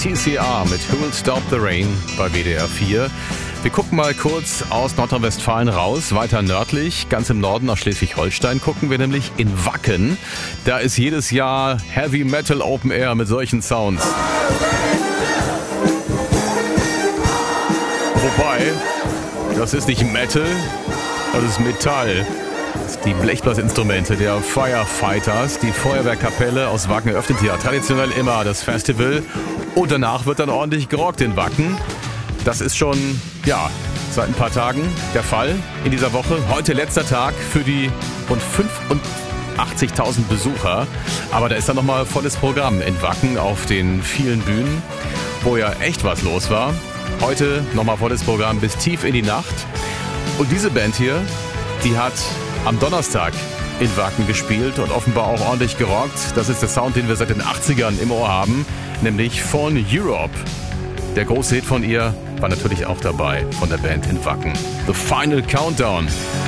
CCR mit Who Will Stop the Rain bei WDR 4. Wir gucken mal kurz aus Nordrhein-Westfalen raus, weiter nördlich, ganz im Norden nach Schleswig-Holstein gucken wir nämlich in Wacken. Da ist jedes Jahr Heavy Metal Open Air mit solchen Sounds. Wobei, das ist nicht Metal, das ist Metall. Die Blechblasinstrumente der Firefighters, die Feuerwehrkapelle aus Wacken eröffnet ja traditionell immer das Festival und danach wird dann ordentlich gerockt in Wacken. Das ist schon, seit ein paar Tagen der Fall in dieser Woche. Heute letzter Tag für die rund 85.000 Besucher. Aber da ist dann nochmal volles Programm in Wacken auf den vielen Bühnen, wo ja echt was los war. Heute nochmal volles Programm bis tief in die Nacht. Und diese Band hier, die hat am Donnerstag in Wacken gespielt und offenbar auch ordentlich gerockt. Das ist der Sound, den wir seit den 80ern im Ohr haben, nämlich von Europe. Der große Hit von ihr war natürlich auch dabei, von der Band in Wacken. The Final Countdown